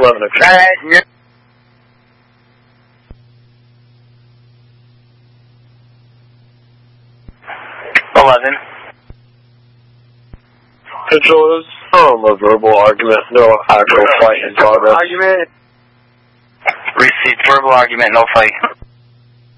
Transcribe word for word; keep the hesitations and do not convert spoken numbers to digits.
eleven o'clock. eleven. Control is um, a verbal argument, no actual fight in progress. Argument. Received verbal argument, no fight.